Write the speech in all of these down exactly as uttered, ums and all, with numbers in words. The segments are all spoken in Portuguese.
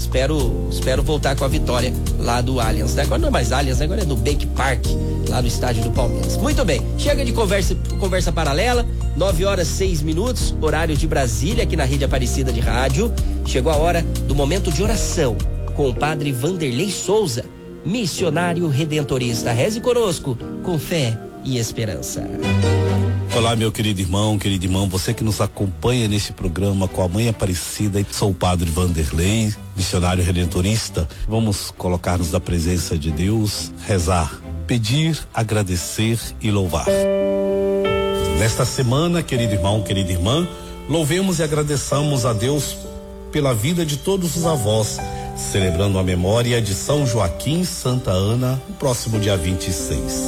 espero, espero voltar com a vitória lá do Allianz, né? Agora não é mais Allianz, né? Agora é no Bank Park, lá no estádio do Palmeiras. Muito bem, chega de conversa, conversa paralela, nove horas seis minutos, horário de Brasília, aqui na Rede Aparecida de Rádio. Chegou a hora do momento de oração com o padre Vanderlei Souza, missionário redentorista. Reze conosco, com fé e esperança. Olá, meu querido irmão, querido irmão, você que nos acompanha nesse programa com a Mãe Aparecida, sou o padre Vanderlei, missionário redentorista. Vamos colocar-nos na presença de Deus, rezar, pedir, agradecer e louvar. Nesta semana, querido irmão, querida irmã, louvemos e agradeçamos a Deus pela vida de todos os avós, celebrando a memória de São Joaquim e Santa Ana, no próximo dia vinte e seis.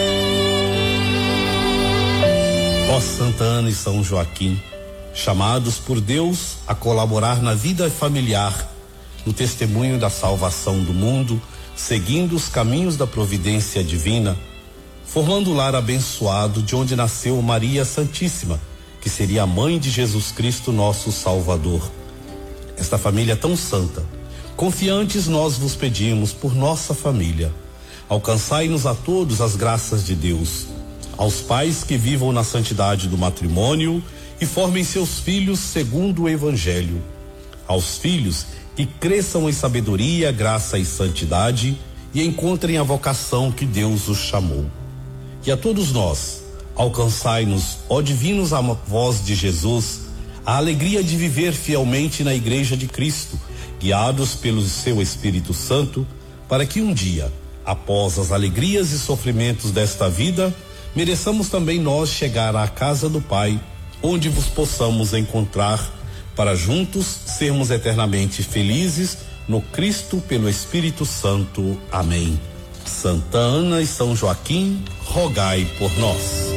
Ó Santa Ana e São Joaquim, chamados por Deus a colaborar na vida familiar, no testemunho da salvação do mundo, seguindo os caminhos da providência divina, formando o lar abençoado de onde nasceu Maria Santíssima, que seria a mãe de Jesus Cristo, nosso Salvador. Esta família tão santa, confiantes nós vos pedimos por nossa família. Alcançai-nos a todos as graças de Deus. Aos pais que vivam na santidade do matrimônio e formem seus filhos segundo o Evangelho. Aos filhos que cresçam em sabedoria, graça e santidade e encontrem a vocação que Deus os chamou. E a todos nós, alcançai-nos, ó divinos avós de Jesus, a alegria de viver fielmente na Igreja de Cristo, guiados pelo seu Espírito Santo, para que um dia, após as alegrias e sofrimentos desta vida, mereçamos também nós chegar à casa do Pai, onde vos possamos encontrar, para juntos sermos eternamente felizes no Cristo pelo Espírito Santo. Amém. Santa Ana e São Joaquim, rogai por nós.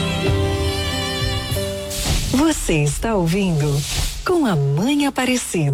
Você está ouvindo Com a Mãe Aparecida.